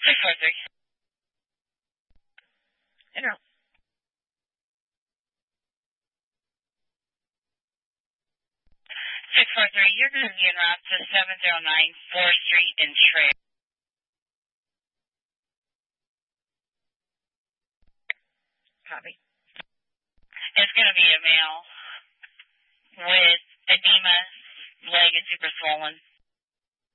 643. Interrupt. 643, you're going to be en route to 709 4th Street in Trail. Copy. It's going to be a male with edema, leg is super swollen.